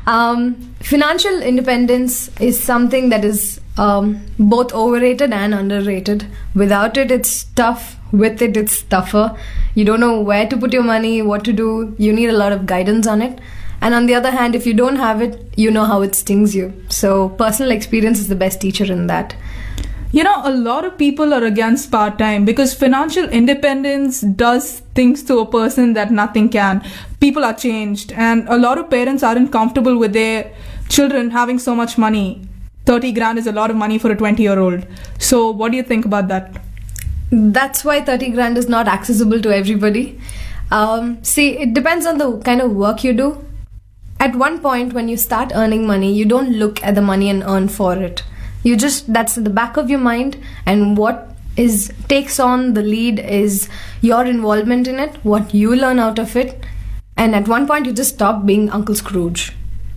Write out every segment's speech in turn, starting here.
Financial independence is something that is both overrated and underrated. Without it, it's tough. With it, it's tougher. You don't know where to put your money, what to do. You need a lot of guidance on it. And on the other hand, if you don't have it, you know how it stings you. So personal experience is the best teacher in that. You know, a lot of people are against part-time because financial independence does things to a person that nothing can. People are changed, and a lot of parents aren't comfortable with their children having so much money. 30 grand is a lot of money for a 20-year-old. So what do you think about that? That's why 30 grand is not accessible to everybody. See, it depends on the kind of work you do. At one point, when you start earning money, you don't look at the money and earn for it. You just, that's in the back of your mind, and what takes on the lead is your involvement in it, what you learn out of it, and at one point you just stop being Uncle Scrooge.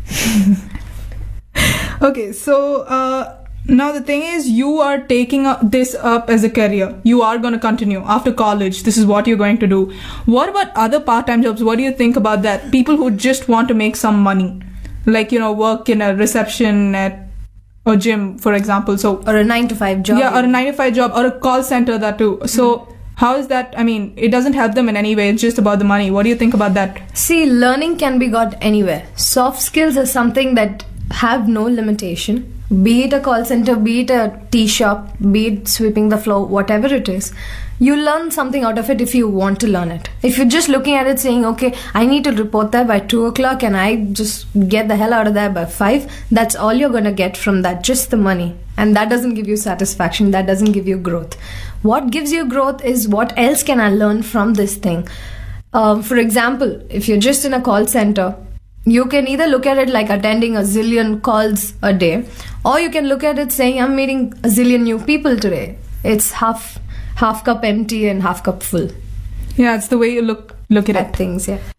Okay, so now the thing is, you are taking this up as a career. You are going to continue after college. This is what you're going to do. What about other part-time jobs? What do you think about that? People who just want to make some money, like, you know, work in a reception at a gym, for example. So, or a 9-to-5 job. Yeah, or a 9-to-5 job, or a call center, that too. So how is that? I mean, it doesn't help them in any way. It's just about the money. What do you think about that? See, learning can be got anywhere. Soft skills are something that have no limitation. Be it a call center, be it a tea shop, be it sweeping the floor, whatever it is. You learn something out of it if you want to learn it. If you're just looking at it saying, okay, I need to report there by 2 o'clock and I just get the hell out of there by 5, that's all you're going to get from that, just the money. And that doesn't give you satisfaction, that doesn't give you growth. What gives you growth is what else can I learn from this thing. For example, if you're just in a call center, you can either look at it like attending a zillion calls a day, or you can look at it saying, I'm meeting a zillion new people today. It's half cup empty and half cup full. Yeah, it's the way you look at it. Things, yeah.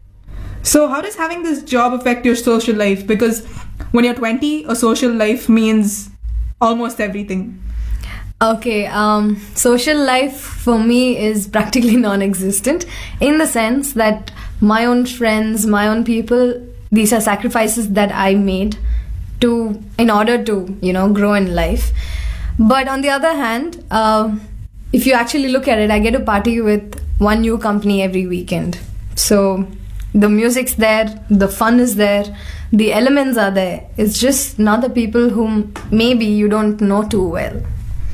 So how does having this job affect your social life? Because when you're 20, a social life means almost everything. Okay, social life for me is practically non-existent, in the sense that my own friends, my own people, these are sacrifices that I made in order to, you know, grow in life. But on the other hand, if you actually look at it, I get to party with one new company every weekend. So the music's there, the fun is there, the elements are there. It's just not the people whom maybe you don't know too well.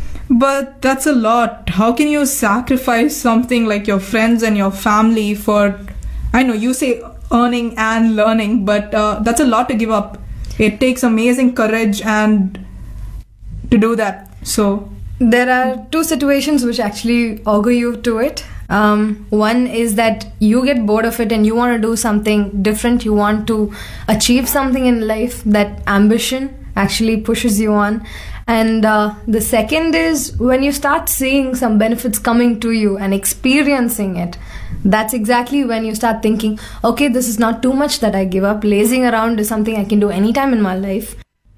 But that's a lot. How can you sacrifice something like your friends and your family for, I know you say earning and learning, but that's a lot to give up. It takes amazing courage and to do that. So there are two situations which actually augur you to it. One is that you get bored of it and you want to do something different. You want to achieve something in life. That ambition actually pushes you on. And the second is when you start seeing some benefits coming to you and experiencing it. That's exactly when you start thinking, okay, this is not too much that I give up. Lazing around is something I can do anytime in my life.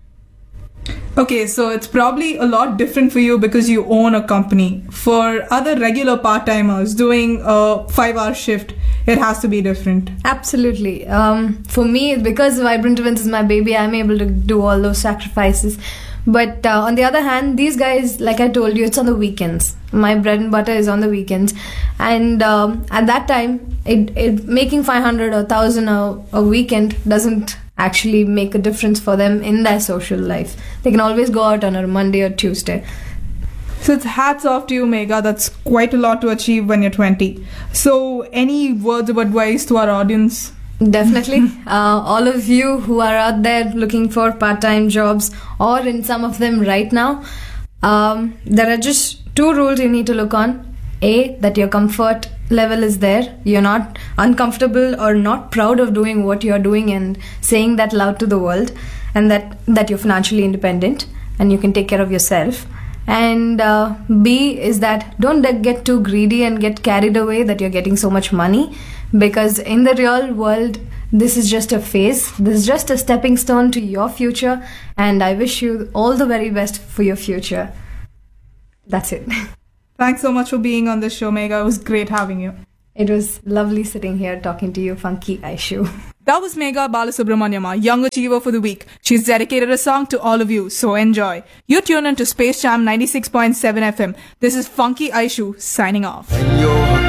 Okay, so it's probably a lot different for you because you own a company. For other regular part-timers doing a 5-hour shift, it has to be different. Absolutely. For me, because Vibrant Events is my baby, I'm able to do all those sacrifices. But on the other hand, these guys, like I told you, it's on the weekends. My bread and butter is on the weekends. And at that time, it making 500 or 1,000 a weekend doesn't actually make a difference for them in their social life. They can always go out on a Monday or Tuesday. So it's hats off to you, Megha. That's quite a lot to achieve when you're 20. So any words of advice to our audience? Definitely. All of you who are out there looking for part-time jobs, or in some of them right now, there are just 2 rules you need to look on. A, that your comfort level is there. You're not uncomfortable or not proud of doing what you're doing and saying that loud to the world, and that you're financially independent and you can take care of yourself. And B is that don't get too greedy and get carried away that you're getting so much money, because in the real world, this is just a phase. This is just a stepping stone to your future, and I wish you all the very best for your future. That's it. Thanks so much for being on this show, Megha. It was great having you. It was lovely sitting here talking to you, Funky Aishu. That was Megha Balasubramanyam, Young Achiever for the Week. She's dedicated a song to all of you, so enjoy. You tune in to Space Jam 96.7 FM. This is Funky Aishu signing off.